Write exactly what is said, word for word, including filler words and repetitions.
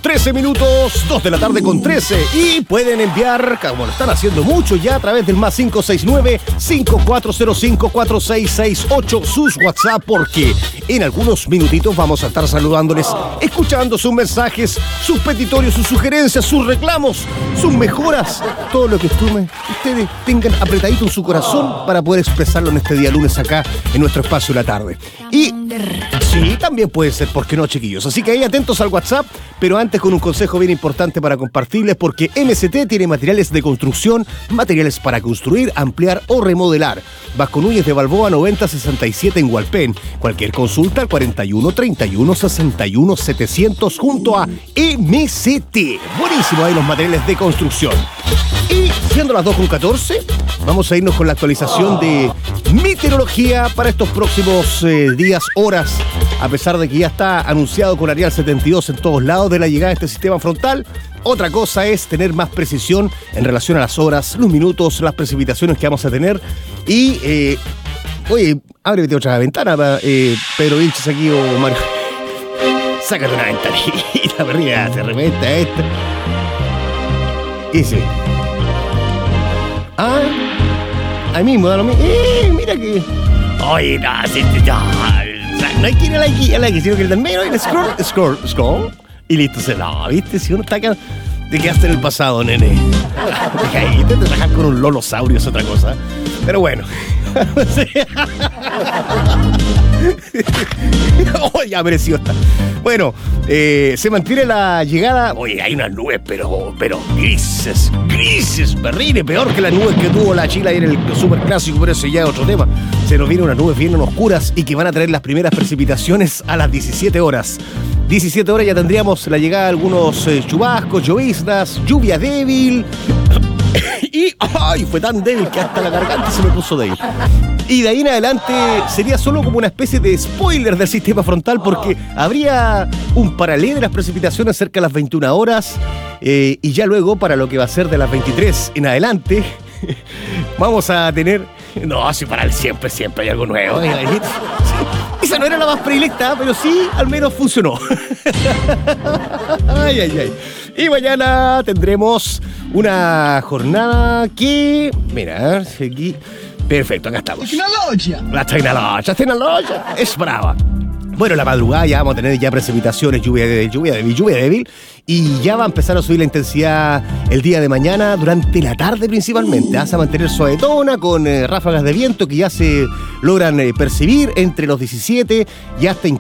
trece minutos, dos de la tarde con trece. Y pueden enviar, como lo están haciendo mucho ya, a través del más cinco seis nueve, cinco cuatro cero cinco, cuatro seis seis ocho sus WhatsApp, porque en algunos minutitos vamos a estar saludándoles, escuchando sus mensajes, sus petitorios, sus sugerencias, sus reclamos, sus mejoras, todo lo que ustedes tengan apretadito en su corazón para poder expresarlo en este día lunes acá en nuestro espacio de la tarde. Y sí, también puede ser, ¿por qué no, chiquillos? Así que ahí atentos al WhatsApp, pero antes con un consejo bien importante para compartirles, porque M S T tiene materiales de construcción, materiales para construir, ampliar o remodelar. Vasco Núñez de Balboa noventa sesenta y siete en Hualpén. Cualquier consulta al cuarenta y uno, treinta y uno, sesenta y uno, setecientos junto a M S T. Buenísimo ahí los materiales de construcción. Y siendo las dos con catorce, vamos a irnos con la actualización de meteorología para estos próximos eh, días, horas, a pesar de que ya está anunciado con Arial setenta y dos en todos lados de la llegada de este sistema frontal. Otra cosa es tener más precisión en relación a las horas, los minutos, las precipitaciones que vamos a tener. Y, eh, oye, ábrete otra ventana, eh, Pedro Vilches aquí o Mario. Sácate una ventanita, perrilla, se reventa esta. Y sí. Ah, ahí mismo, da lo mismo. Eh, mira que. Oye, no, sí, no, no hay que ir a la X, a la X, sino que el del medio, el scroll, scroll, scroll. Y listo, se la, ¿viste? Si uno está acá, te quedaste en el pasado, nene. Deja ahí, te trabajar con un lolosaurio es otra cosa. Pero bueno. Oh, ya mereció esta. Bueno, eh, se mantiene la llegada. Oye, hay unas nubes, pero, pero grises, grises, berrine, peor que las nubes que tuvo la Chile ayer en el Superclásico, pero eso ya es otro tema. Se nos vienen unas nubes bien oscuras y que van a traer las primeras precipitaciones a las diecisiete horas. diecisiete horas ya tendríamos la llegada de algunos eh, chubascos, lloviznas, lluvia débil. Y ¡ay! Fue tan débil que hasta la garganta se me puso débil. Y de ahí en adelante sería solo como una especie de spoiler del sistema frontal, porque habría un paralelo de las precipitaciones cerca de las veintiuna horas, eh, y ya luego para lo que va a ser de las veintitrés en adelante vamos a tener... No, si para el siempre, siempre hay algo nuevo. Esa no era la más predilecta, pero sí, al menos funcionó. Ay, ay, ay. Y mañana tendremos una jornada que... Mira, aquí... Perfecto, acá estamos. ¡Tecnología! La tecnología, tecnología. Es brava. Bueno, la madrugada ya vamos a tener ya precipitaciones, lluvia de lluvia débil, lluvia débil, y ya va a empezar a subir la intensidad el día de mañana, durante la tarde principalmente. Vas a mantener suavetona con eh, ráfagas de viento que ya se logran eh, percibir entre los diecisiete y hasta